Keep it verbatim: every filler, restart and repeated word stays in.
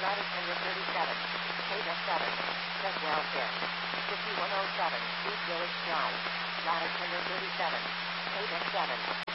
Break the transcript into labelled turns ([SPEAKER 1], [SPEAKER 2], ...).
[SPEAKER 1] ladder tender thirty-seven, Table seven, Creswell six, fifty-one oh seven, East Village Drive, ladder tender thirty-seven, Table seven.